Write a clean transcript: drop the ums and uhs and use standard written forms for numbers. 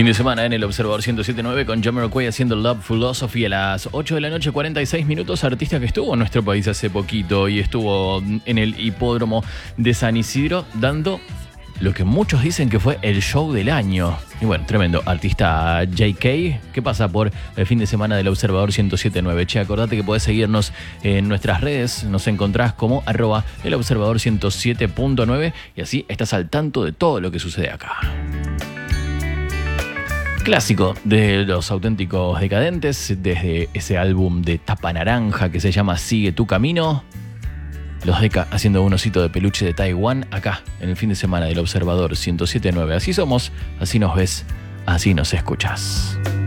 Fin de semana en el Observador 107.9 con Jamiroquai haciendo Love Philosophy a las 8 de la noche, 46 minutos. Artista que estuvo en nuestro país hace poquito y estuvo en el hipódromo de San Isidro dando lo que muchos dicen que fue el show del año. Y bueno, tremendo. Artista JK, que pasa por el fin de semana del Observador 107.9. Che, acordate que podés seguirnos en nuestras redes. Nos encontrás como @elobservador 107.9 y así estás al tanto de todo lo que sucede acá. Clásico de Los Auténticos Decadentes, desde ese álbum de tapa naranja que se llama Sigue tu camino. Los Deca haciendo un osito de peluche de Taiwán acá en el fin de semana del Observador 107.9. Así somos, así nos ves, así nos escuchas.